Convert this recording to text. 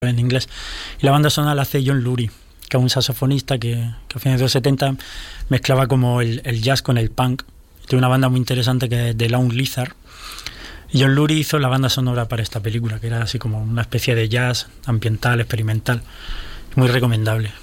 en inglés. Y la banda sonora la hace John Lurie, que es un saxofonista que a finales de los 70 mezclaba como el jazz con el punk. Tiene una banda muy interesante que es The Lone Lizard. Y John Lurie hizo la banda sonora para esta película, que era así como una especie de jazz ambiental, experimental. Muy recomendable.